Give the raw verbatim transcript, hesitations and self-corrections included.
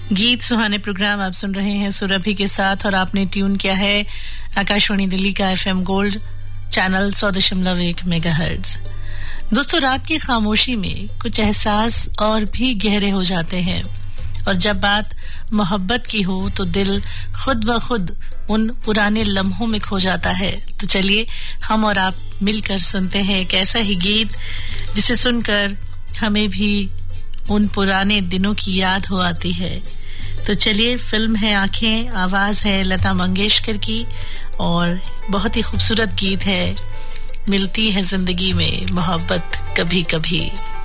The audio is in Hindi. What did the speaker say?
गीत सुहाने प्रोग्राम आप सुन रहे हैं सुरभि के साथ और आपने ट्यून किया है आकाशवाणी दिल्ली का एफएम गोल्ड चैनल सौ दशमलव एक मेगाहर्ट्ज। दोस्तों, रात की खामोशी में कुछ एहसास और भी गहरे हो जाते हैं और जब बात मोहब्बत की हो तो दिल खुद ब खुद उन पुराने लम्हों में खो जाता है। तो चलिए हम और आप मिलकर सुनते हैं एक ऐसा ही गीत जिसे सुनकर हमें भी उन पुराने दिनों की याद हो आती है। तो चलिए, फिल्म है आंखें, आवाज है लता मंगेशकर की और बहुत ही खूबसूरत गीत है मिलती है जिंदगी में मोहब्बत कभी कभी।